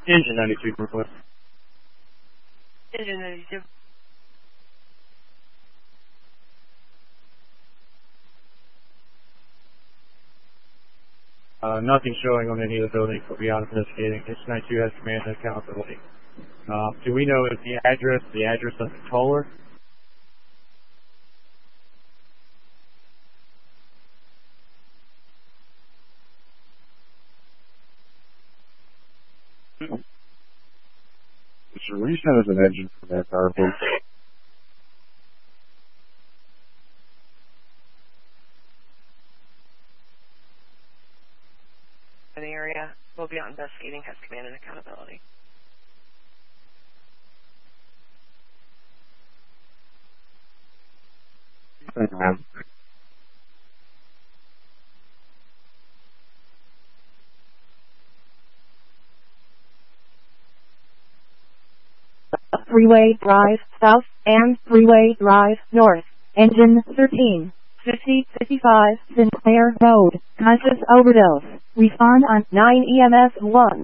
Engine 92, Brooklyn. Engine 92. Nothing showing on any of the buildings, but beyond investigating. Engine 92 has command and accountability. Do we know if the address of the controller? Sir, will you send us an engine from that car, please? In the area, will be on investigating, has command and accountability. Thank you, ma'am. Freeway Drive South and Freeway Drive North. Engine 13. 5055 Sinclair Road, Conscious Overdose. Respond on 9 EMS 1.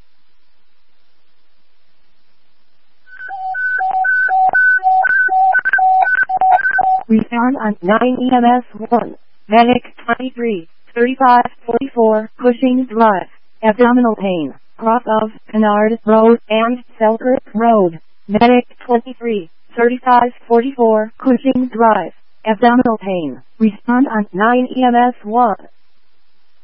Respond on 9 EMS 1. Medic 23, 3544 Cushing Drive. Abdominal pain. Cross of Kennard Road and Selkirk Road. Medic 23, 3544 Cushing Drive. Abdominal pain. Respond on 9 EMS 1.